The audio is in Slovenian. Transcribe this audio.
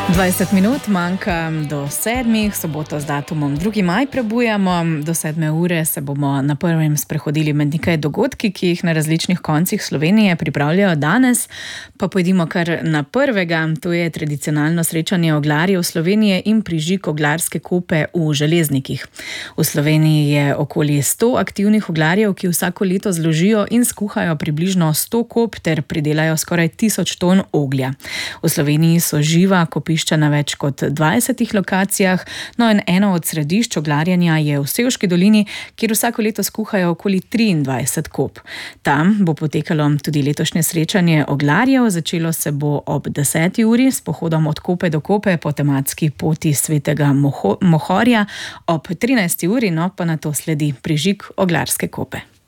20 minut manjka do 7, soboto z datumom 2. maj prebujamo. Do 7 ure se bomo na prvem sprehodili med nekaj dogodki, ki jih na različnih koncih Slovenije pripravljajo danes. Pa pojdimo kar na prvega, to je tradicionalno srečanje oglarjev Slovenije in prižig Oglarske kope v Železnikih. V Sloveniji je okoli 100 aktivnih oglarjev, ki vsako leto zložijo in skuhajo približno 100 kop ter pridelajo skoraj 1000 ton oglja. V Sloveniji so živa kopišča na več kot 20 lokacijah, no in eno od središč oglarjenja je v Sevški dolini, kjer vsako leto skuhajo okoli 23 kop. Tam bo potekalo tudi letošnje srečanje oglarjev, začelo se bo ob 10. uri s pohodom od kope do kope po tematski poti Svetega Mohorja, ob 13. uri pa nato sledi prižig Oglarske kope.